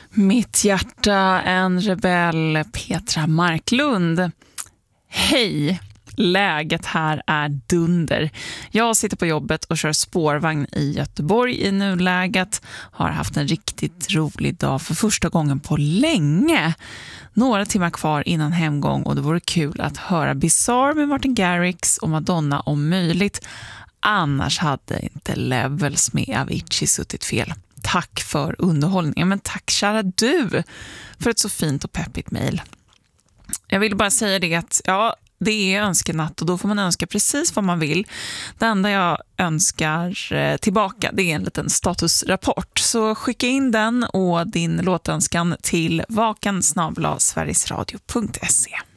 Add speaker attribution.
Speaker 1: Mitt hjärta, en rebell, Petra Marklund. Hej! Läget här är dunder. Jag sitter på jobbet och kör spårvagn i Göteborg i nuläget. Har haft en riktigt rolig dag för första gången på länge. Några timmar kvar innan hemgång och det vore kul att höra Bizarre med Martin Garrix och Madonna om möjligt. Annars hade inte Levels med Avicii suttit fel. Tack för underhållningen, men tack kära du för ett så fint och peppigt mejl. Jag vill bara säga det att det är önskenatt och då får man önska precis vad man vill. Det enda jag önskar tillbaka, det är en liten statusrapport. Så skicka in den och din låtönskan till vakan@sverigesradio.se.